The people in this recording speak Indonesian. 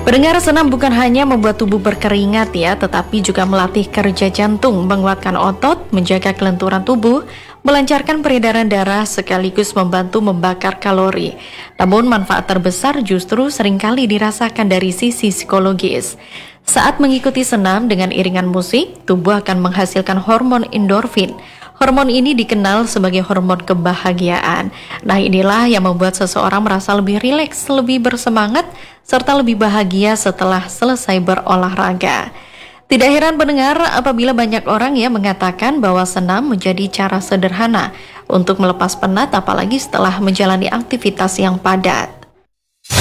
Pendengar, senam bukan hanya membuat tubuh berkeringat ya, tetapi juga melatih kerja jantung, menguatkan otot, menjaga kelenturan tubuh, melancarkan peredaran darah sekaligus membantu membakar kalori. Namun manfaat terbesar justru seringkali dirasakan dari sisi psikologis. Saat mengikuti senam dengan iringan musik, tubuh akan menghasilkan hormon endorfin. Hormon ini dikenal sebagai hormon kebahagiaan. Nah, inilah yang membuat seseorang merasa lebih rileks, lebih bersemangat, serta lebih bahagia setelah selesai berolahraga. Tidak heran pendengar apabila banyak orang yang mengatakan bahwa senam menjadi cara sederhana untuk melepas penat apalagi setelah menjalani aktivitas yang padat.